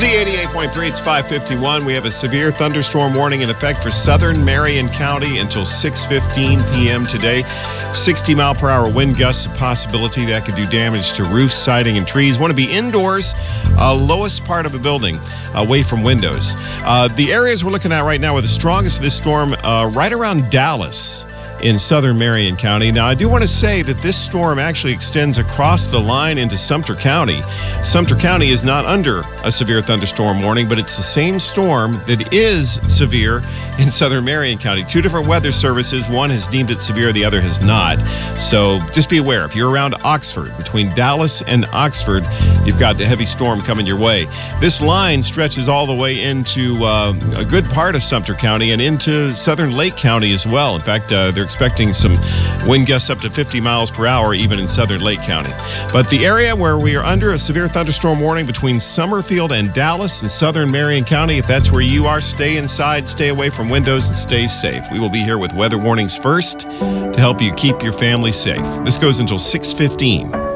Z88.3, it's 5:51. We have a severe thunderstorm warning in effect for southern Marion County until 6:15 p.m. today. 60-mile-per-hour wind gusts, a possibility that could do damage to roofs, siding, and trees. Want to be indoors, lowest part of a building, away from windows. The areas we're looking at right now with the strongest of this storm, right around Dallas in southern Marion County. Now, I do want to say that this storm actually extends across the line into Sumter County. Sumter County is not under a severe thunderstorm warning, but it's the same storm that is severe in southern Marion County. Two different weather services. One has deemed it severe, the other has not. So just be aware, if you're around Oxford, between Dallas and Oxford, you've got a heavy storm coming your way. This line stretches all the way into a good part of Sumter County and into southern Lake County as well. In fact, they're expecting some wind gusts up to 50 miles per hour even in southern Lake County. But the area where we are under a severe thunderstorm warning between Summerfield and Dallas and southern Marion County, if that's where you are, stay inside, stay away from windows, and stay safe. We will be here with weather warnings first to help you keep your family safe. This goes until 6:15.